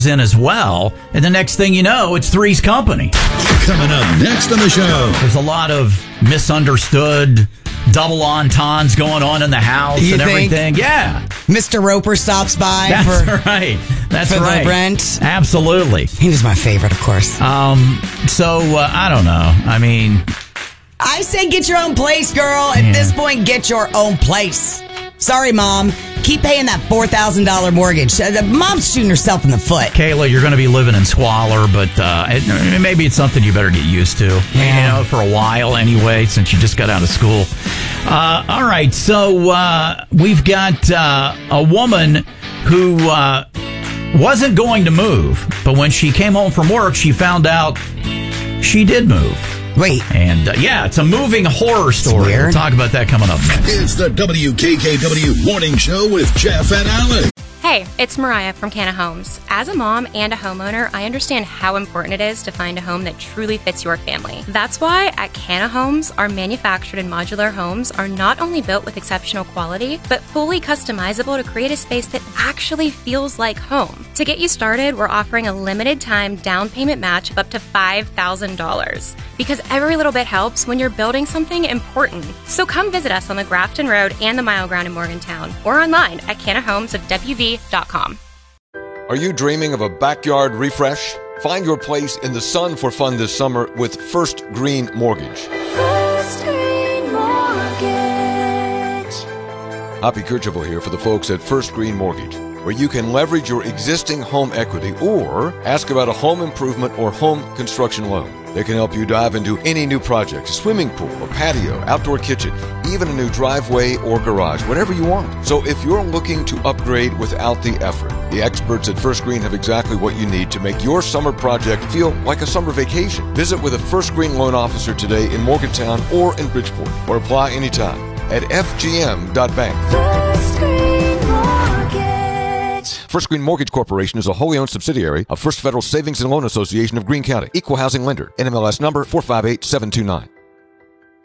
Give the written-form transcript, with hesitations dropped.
in as well. And the next thing you know, it's Three's Company. Coming up next on the show. There's a lot of misunderstood double entendres going on in the house You and think? everything. Yeah. Mr. Roper stops by That's right. That's for right. the rent. Absolutely. He was my favorite, of course. I don't know. I mean, I say get your own place, girl. At this point, get your own place. Sorry, Mom. Keep paying that $4,000 mortgage. The mom's shooting herself in the foot. Kayla, you're going to be living in squalor, but maybe it's something you better get used to. Yeah. You know, for a while anyway, since you just got out of school. All right, so we've got a woman who wasn't going to move, but when she came home from work, she found out she did move. Wait. And it's a moving horror story. Weird. We'll talk about that coming up next. It's the WKKW Morning Show with Jeff and Alex. Hey, it's Mariah from Canna Homes. As a mom and a homeowner, I understand how important it is to find a home that truly fits your family. That's why at Canna Homes, our manufactured and modular homes are not only built with exceptional quality, but fully customizable to create a space that actually feels like home. To get you started, we're offering a limited time down payment match of up to $5,000. Because every little bit helps when you're building something important. So come visit us on the Grafton Road and the Mile Ground in Morgantown, or online at cannahomesofwv.com. Are you dreaming of a backyard refresh? Find your place in the sun for fun this summer with First Green Mortgage. First Green Mortgage. Hoppy Kercheval here for the folks at First Green Mortgage, where you can leverage your existing home equity or ask about a home improvement or home construction loan. They can help you dive into any new project, a swimming pool, a patio, outdoor kitchen, even a new driveway or garage, whatever you want. So if you're looking to upgrade without the effort, the experts at First Green have exactly what you need to make your summer project feel like a summer vacation. Visit with a First Green loan officer today in Morgantown or in Bridgeport, or apply anytime at fgm.bank. First Green Mortgage. First Green Mortgage Corporation is a wholly owned subsidiary of First Federal Savings and Loan Association of Greene County. Equal housing lender. NMLS number 458729.